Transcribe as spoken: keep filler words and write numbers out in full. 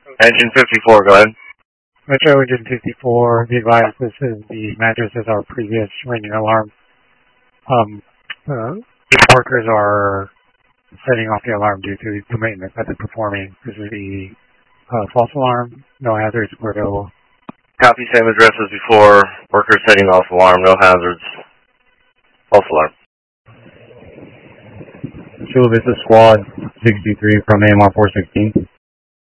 Engine fifty-four, go ahead. Metro Engine fifty-four, be advised this is the mattress as our previous ringing alarm. Um, uh, the workers are setting off the alarm due to the maintenance that they're performing. This is the uh, false alarm, no hazards were available. Copy, same address as before. Workers setting off alarm, no hazards. False alarm. Chula Vista Squad sixty-three from A M R four sixteen.